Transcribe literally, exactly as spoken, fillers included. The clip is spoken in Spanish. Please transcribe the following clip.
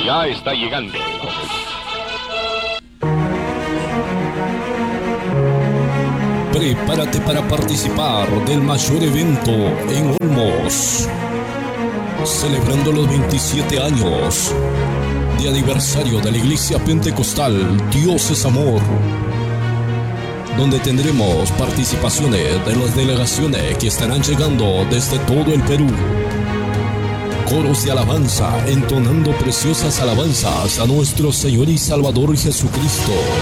ya está llegando. Prepárate para participar del mayor evento en Olmos, celebrando los veintisiete años de aniversario de la Iglesia Pentecostal Dios es Amor, donde tendremos participaciones de las delegaciones que estarán llegando desde todo el Perú. Coros de alabanza entonando preciosas alabanzas a nuestro Señor y Salvador Jesucristo.